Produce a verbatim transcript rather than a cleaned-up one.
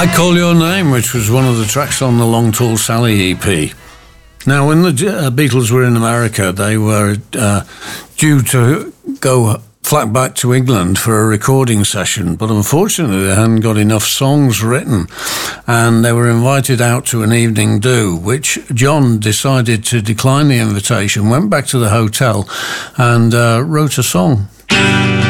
I Call Your Name, which was one of the tracks on the Long Tall Sally E P. Now, when the uh, Beatles were in America, they were uh, due to go flat back to England for a recording session, but unfortunately they hadn't got enough songs written, and they were invited out to an evening do, which John decided to decline the invitation, went back to the hotel and uh, wrote a song.